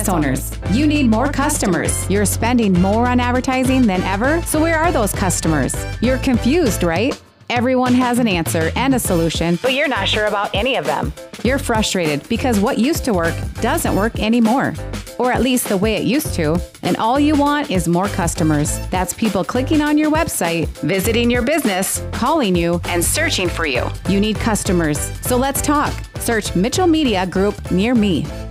business owners. You need more customers. You're spending more on advertising than ever. So where are those customers? You're confused, right? Everyone has an answer and a solution, but you're not sure about any of them. You're frustrated because what used to work doesn't work anymore, or at least the way it used to, and all you want is more customers. That's people clicking on your website, visiting your business, calling you, and searching for you. You need customers. So let's talk. Search Mitchell Media Group near me.